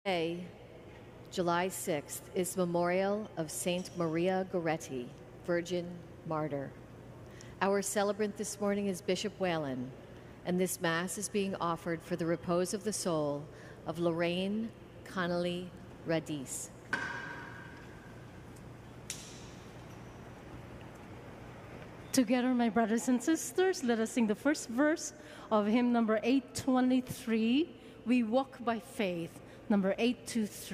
Today, July 6th, is memorial of Saint Maria Goretti, Virgin Martyr. Our celebrant this morning is Bishop Whalen, and this Mass is being offered for the repose of the soul of Lorraine Connolly Radis. Together, my brothers and sisters, let us sing the first verse of hymn number 823, We Walk by Faith, number 823.